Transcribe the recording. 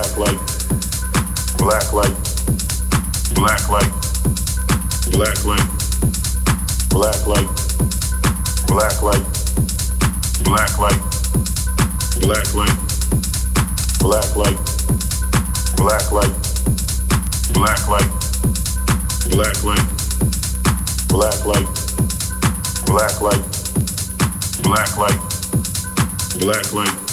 black light, black light, black light, black light, black light, black light, black light, black light, black light, black light, black light, black light, black light, black light, black light, black light.